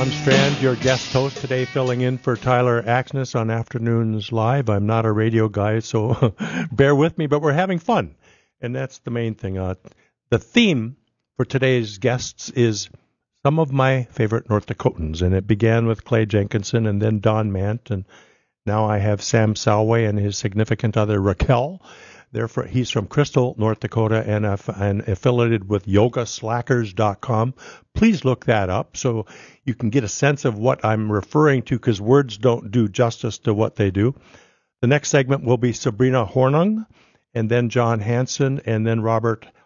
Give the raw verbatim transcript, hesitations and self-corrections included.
John Strand, your guest host today, filling in for Tyler Axness on Afternoons Live. I'm not a radio guy, so bear with me, but we're having fun, and that's the main thing. Uh, the theme for today's guests is some of my favorite North Dakotans, and it began with Clay Jenkinson and then Don Mant, and now I have Sam Salway and his significant other Raquel. They're for, he's from Crystal, North Dakota, and, uh, and affiliated with yoga slackers dot com. Please look that up so you can get a sense of what I'm referring to, because words don't do justice to what they do. The next segment will be Sabrina Hornung, and then John Hanson, and then Robert